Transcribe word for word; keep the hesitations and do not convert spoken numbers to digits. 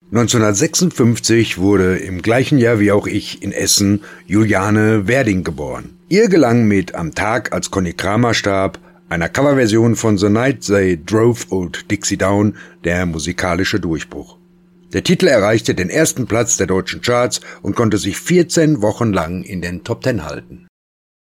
neunzehnhundertsechsundfünfzig wurde im gleichen Jahr wie auch ich in Essen Juliane Werding geboren. Ihr gelang mit Am Tag, als Conny Kramer starb, einer Coverversion von The Night They Drove Old Dixie Down, der musikalische Durchbruch. Der Titel erreichte den ersten Platz der deutschen Charts und konnte sich vierzehn Wochen lang in den Top Ten halten.